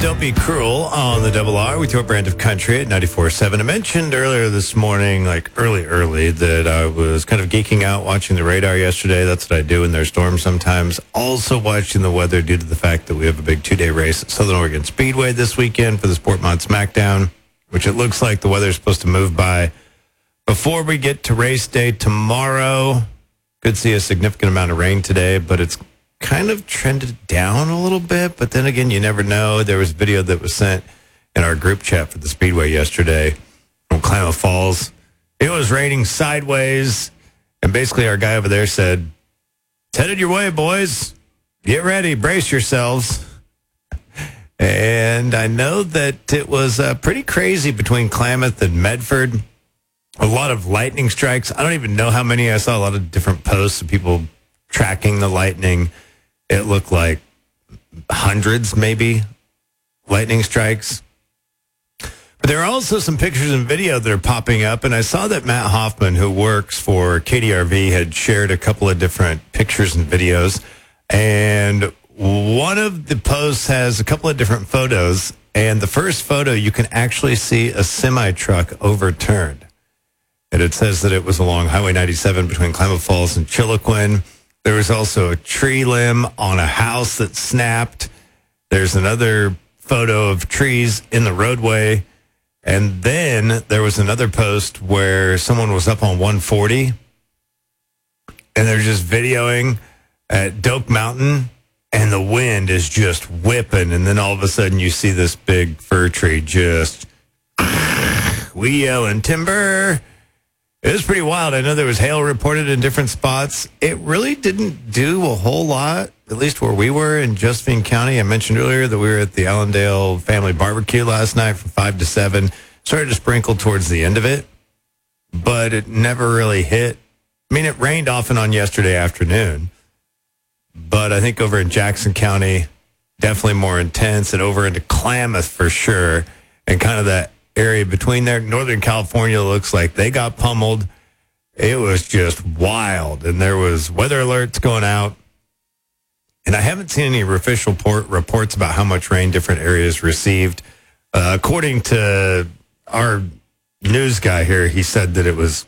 Don't Be Cruel on the Double R with your brand of country at 94.7. I mentioned earlier this morning, like early, that I was kind of geeking out watching the radar yesterday. That's what I do in their storms sometimes. Also watching the weather due to the fact that we have a big 2-day race at Southern Oregon Speedway this weekend for the Sport Mod Smackdown, which it looks like the weather is supposed to move by before we get to race day tomorrow. Could see a significant amount of rain today, but it's kind of trended down a little bit, but then again, you never know. There was a video that was sent in our group chat for the Speedway yesterday from Klamath Falls. It was raining sideways, and basically our guy over there said, "It's headed your way, boys. Get ready, brace yourselves." And I know that it was pretty crazy between Klamath and Medford. A lot of lightning strikes. I don't even know how many. I saw a lot of different posts of people tracking the lightning. It looked like hundreds, maybe, lightning strikes. But there are also some pictures and video that are popping up, and I saw that Matt Hoffman, who works for KDRV, had shared a couple of different pictures and videos, and one of the posts has a couple of different photos, and the first photo, you can actually see a semi-truck overturned. And it says that it was along Highway 97 between Klamath Falls and Chiloquin. There was also a tree limb on a house that snapped. There's another photo of trees in the roadway. And then there was another post where someone was up on 140, and they're just videoing at Doak Mountain, and the wind is just whipping. And then all of a sudden you see this big fir tree just we yelling timber. It was pretty wild. I know there was hail reported in different spots. It really didn't do a whole lot, at least where we were in Josephine County. I mentioned earlier that we were at the Allendale family barbecue last night from 5 to 7. Started to sprinkle towards the end of it, but it never really hit. I mean, it rained off and on yesterday afternoon, but I think over in Jackson County, definitely more intense, and over into Klamath for sure, and kind of that area between there. Northern California looks like they got pummeled. It was just wild, and there was weather alerts going out, and I haven't seen any official reports about how much rain different areas received. According to our news guy here, he said that it was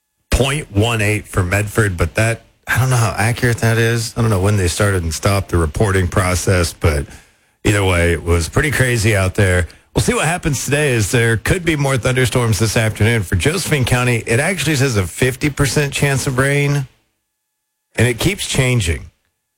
0.18 for Medford, but that, I don't know how accurate that is. I don't know when they started and stopped the reporting process, but either way, it was pretty crazy out there. We'll see what happens today. Is there could be more thunderstorms this afternoon. For Josephine County, it actually says a 50% chance of rain, and it keeps changing.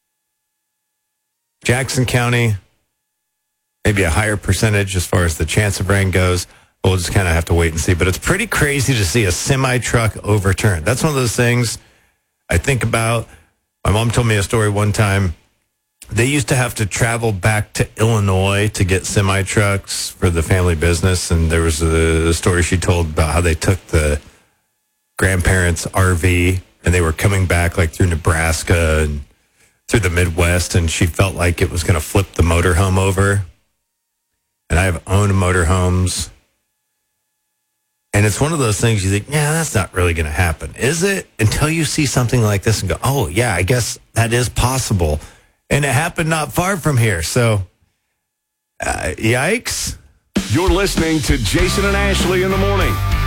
Jackson County, maybe a higher percentage as far as the chance of rain goes. We'll just kind of have to wait and see. But it's pretty crazy to see a semi-truck overturned. That's one of those things I think about. My mom told me a story one time. They used to have to travel back to Illinois to get semi-trucks for the family business. And there was a story she told about how they took the grandparents' RV and they were coming back like through Nebraska and through the Midwest. And she felt like it was going to flip the motorhome over. And I have owned motorhomes. And it's one of those things you think, yeah, that's not really going to happen, is it? Until you see something like this and go, oh, yeah, I guess that is possible. And it happened not far from here. So, yikes. You're listening to Jason and Ashley in the morning.